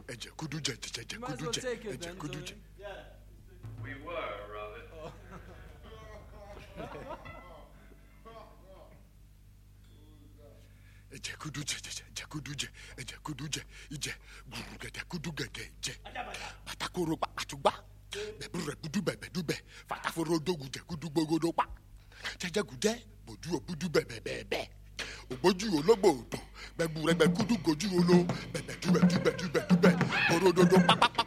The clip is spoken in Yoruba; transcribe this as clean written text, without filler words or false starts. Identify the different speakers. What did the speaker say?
Speaker 1: Eje kuduje,
Speaker 2: You might as well take it then,
Speaker 1: kuduje.
Speaker 2: Tony.
Speaker 3: We were, Robert.
Speaker 1: Eje kuduje, ije gurugede kudugede je. Patakoro pa atugba. Bebure budube, fataforo doguje kudugbogodo pa. Jeje gude, bodu obudu bebe. Ogboju ologbo odo, bebure be kudugoju olo, bebe dube. Orododo pa.